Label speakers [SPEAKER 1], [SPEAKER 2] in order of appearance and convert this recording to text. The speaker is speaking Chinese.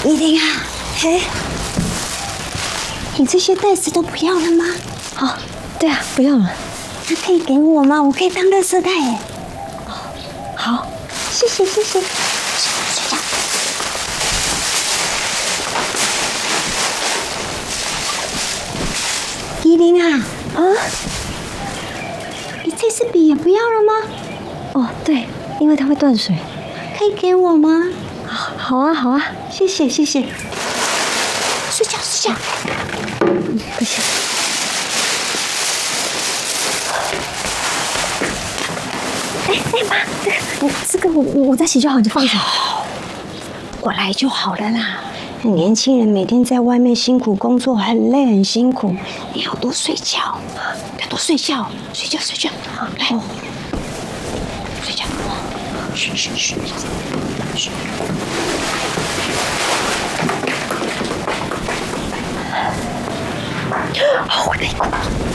[SPEAKER 1] 依琳啊，嘿，你这些袋子都不要了吗？
[SPEAKER 2] 哦，对啊，不要了。
[SPEAKER 1] 那可以给我吗？我可以当垃圾袋哎。
[SPEAKER 2] 哦，好，
[SPEAKER 1] 谢谢谢谢。睡觉。依琳啊，你这支笔也不要了吗？
[SPEAKER 2] 哦，对，因为它会断水。
[SPEAKER 1] 可以给我吗？
[SPEAKER 2] 好啊，好啊，
[SPEAKER 1] 谢谢谢谢。睡觉睡觉。
[SPEAKER 2] 不行。哎妈，这个我在洗就好，你就放着。
[SPEAKER 1] 我来就好了啦。年轻人每天在外面辛苦工作，很累很辛苦，你要多睡觉，要多睡觉，睡觉睡觉。好，来，睡觉。嘘嘘嘘嘘。好，我内裤。